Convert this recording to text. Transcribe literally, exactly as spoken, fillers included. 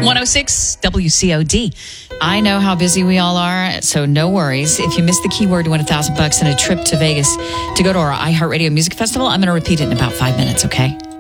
one oh six W C O D. I know how busy we all are, so no worries. If you missed the keyword to win a thousand bucks and a trip to Vegas to go to our iHeartRadio Music Festival, I'm going to repeat it in about five minutes, okay?